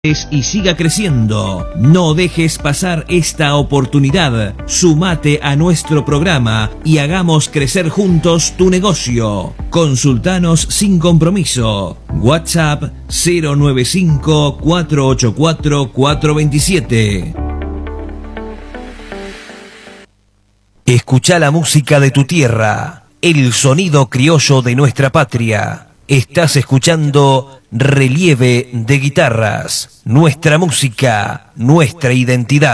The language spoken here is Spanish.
y siga creciendo. No dejes pasar esta oportunidad. Sumate a nuestro programa y hagamos crecer juntos tu negocio. Consultanos sin compromiso. WhatsApp 095 484 427. Escucha la música de tu tierra, el sonido criollo de nuestra patria. Estás escuchando Relieve de Guitarras, nuestra música, nuestra identidad.